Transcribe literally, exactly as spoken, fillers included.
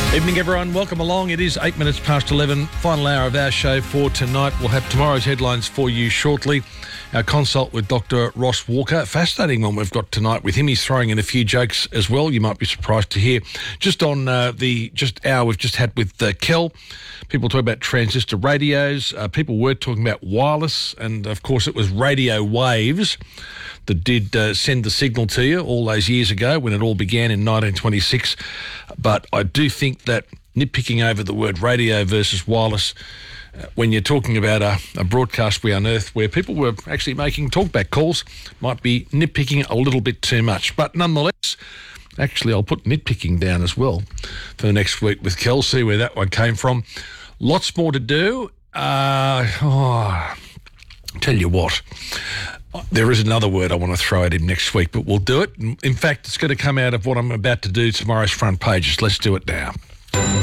Evening, everyone. Welcome along. It is eight minutes past eleven. Final hour of our show for tonight. We'll have tomorrow's headlines for you shortly. Our consult with Doctor Ross Walker. Fascinating one we've got tonight with him. He's throwing in a few jokes as well. You might be surprised to hear. Just on uh, the just hour we've just had with uh, Kel, people talk about transistor radios. Uh, people were talking about wireless, and of course it was radio waves that did uh, send the signal to you all those years ago when it all began in nineteen twenty-six. But I do think that nitpicking over the word radio versus wireless, uh, when you're talking about a, a broadcast we unearthed where people were actually making talkback calls, might be nitpicking a little bit too much. But nonetheless, actually I'll put nitpicking down as well for the next week with Kel, see where that one came from. Lots more to do. Uh, oh, tell you what, there is another word I want to throw at him next week, but we'll do it. In fact, it's going to come out of what I'm about to do tomorrow's front pages. Let's do it now.